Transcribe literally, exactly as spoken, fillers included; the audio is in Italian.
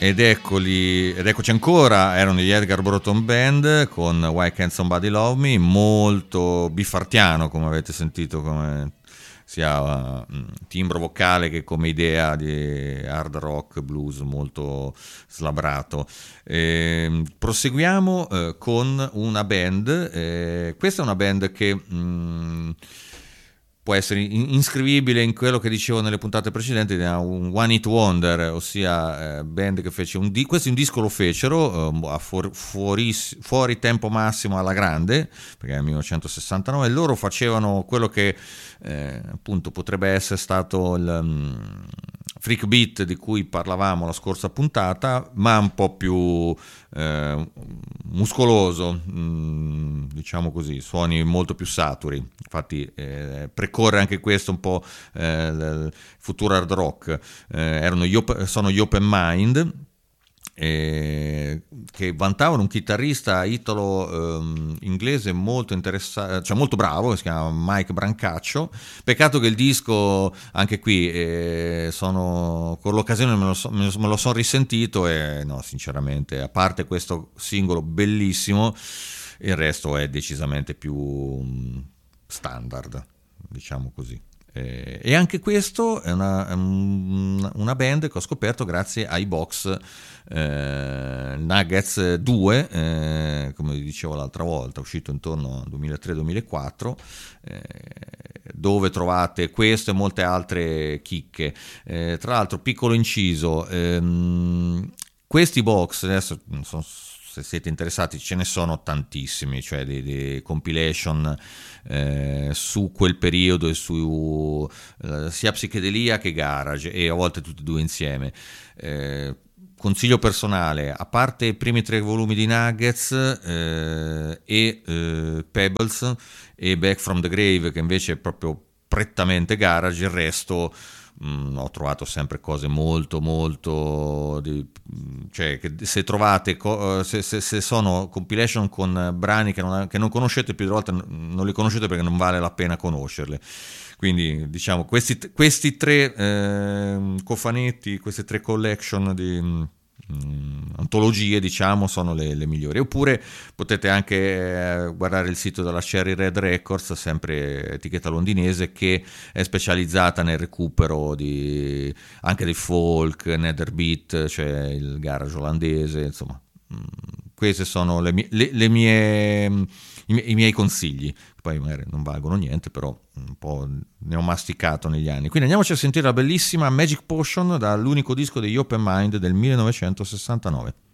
Ed eccoli, ed eccoci ancora, erano gli Edgar Broughton Band con Why Can't Somebody Love Me, molto biffartiano come avete sentito, come sia uh, timbro vocale che come idea di hard rock blues molto slabrato. E, proseguiamo uh, con una band, eh, questa è una band che... mh, può essere iscrivibile in quello che dicevo nelle puntate precedenti, un one hit wonder, ossia eh, band che fece un di- questo un disco lo fecero eh, a fuori, fuori, fuori tempo massimo alla grande, perché nel millenovecentosessantanove loro facevano quello che eh, appunto potrebbe essere stato il um, freak beat di cui parlavamo la scorsa puntata, ma un po' più eh, muscoloso, mh, diciamo così, suoni molto più saturi. Infatti eh, precorre anche questo un po' eh, il futuro hard rock. Eh, erano gli op- sono gli Open Mind, eh, che vantavano un chitarrista italo ehm, inglese molto interessante, cioè molto bravo, che si chiama Mike Brancaccio. Peccato che il disco, anche qui eh, sono, con l'occasione me lo, so, me lo sono risentito e no, sinceramente, a parte questo singolo bellissimo, il resto è decisamente più standard, diciamo così. Eh, e anche questo è una, una band che ho scoperto grazie ai box eh, Nuggets due, eh, come dicevo l'altra volta, uscito intorno al duemilatré duemilaquattro, eh, dove trovate questo e molte altre chicche. Eh, tra l'altro, piccolo inciso, ehm, questi box, adesso non so se siete interessati, ce ne sono tantissimi, cioè di, di compilation eh, su quel periodo e su eh, sia psichedelia che garage, e a volte tutti e due insieme. Eh, consiglio personale, a parte i primi tre volumi di Nuggets eh, e eh, Pebbles e Back from the Grave, che invece è proprio prettamente garage, il resto Mm, ho trovato sempre cose molto molto di, cioè che se trovate se, se, se sono compilation con brani che non, che non conoscete, più delle volte non li conoscete perché non vale la pena conoscerli. Quindi diciamo questi, questi tre eh, cofanetti, queste tre collection di Mm, antologie, diciamo, sono le, le migliori. Oppure potete anche eh, guardare il sito della Cherry Red Records, sempre etichetta londinese, che è specializzata nel recupero di, anche di folk, nether beat, cioè il garage olandese, insomma. Mm, queste sono le mie, le, le mie, i, miei, i miei consigli. Poi magari non valgono niente, però un po' ne ho masticato negli anni. Quindi andiamoci a sentire la bellissima Magic Potion dall'unico disco degli Open Mind del millenovecentosessantanove.